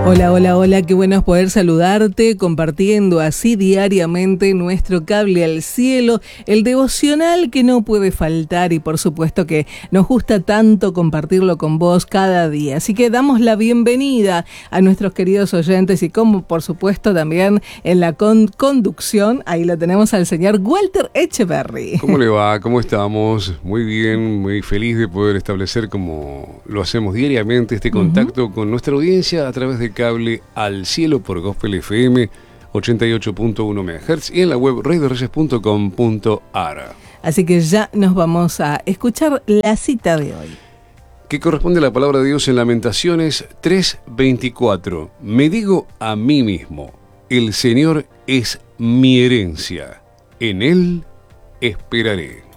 Hola, hola, hola, qué bueno es poder saludarte compartiendo así diariamente nuestro cable al cielo, el devocional que no puede faltar y por supuesto que nos gusta tanto compartirlo con vos cada día. Así que damos la bienvenida a nuestros queridos oyentes y como por supuesto también en la conducción, ahí lo tenemos al señor Walter Echeverry. ¿Cómo le va? ¿Cómo estamos? Muy bien, muy feliz de poder establecer como lo hacemos diariamente este contacto con nuestra audiencia a través de cable al cielo por Gospel FM 88.1 MHz y en la web radioreyes.com.ar. Así que ya nos vamos a escuchar la cita de hoy, Que corresponde a la palabra de Dios en Lamentaciones 3:24. Me digo a mí mismo, el Señor es mi herencia, en Él esperaré.